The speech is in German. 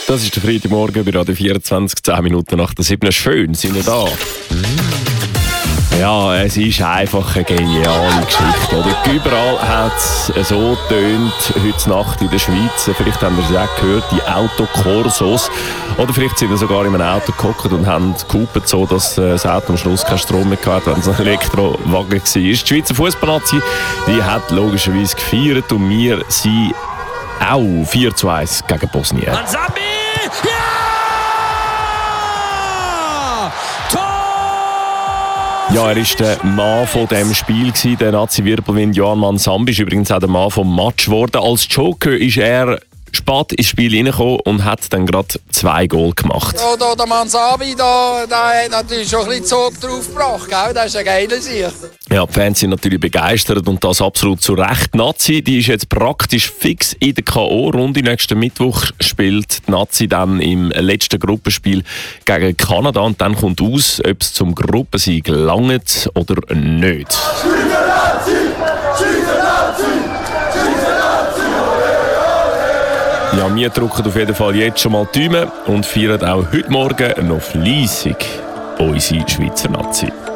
Das ist der Freitagmorgen bei Radio 24, 10 Minuten nach der 7. Schön, sind wir da. Ja, es ist einfach eine geniale Geschichte. Oder? Überall hat es so getönt, heute Nacht in der Schweiz. Vielleicht haben wir es auch gehört, die Autokorsos. Oder vielleicht sind wir sogar in einem Auto gehockt und haben gehupert, so dass das Auto am Schluss keinen Strom mehr hatte, wenn es ein Elektrowagen war. Die Schweizer Fußballnazi, die hat logischerweise gefeiert und wir sind auch 4:1 gegen Bosnien. Mansabi! Ja! Ja, er war der Mann von diesem Spiel, der Nazi-Wirbelwind Johann Mansambi. Ist übrigens auch der Mann vom Match geworden. Als Joker ist er spät ins Spiel reingekommen und hat dann gerade 2 Goal gemacht. Ja, der Mansabi, der hat natürlich schon ein bisschen Zug drauf gebracht, gell? Das ist ein geiler Sieg. Ja, die Fans sind natürlich begeistert und das absolut zu Recht. Die Nazi, die ist jetzt praktisch fix in der K.O.-Runde. Nächsten Mittwoch spielt die Nazi dann im letzten Gruppenspiel gegen Kanada und dann kommt aus, ob es zum Gruppensieg langt oder nicht. Ja, wir drücken auf jeden Fall jetzt schon mal die Daumen und feiern auch heute Morgen noch fleissig unsere Schweizer Nazi.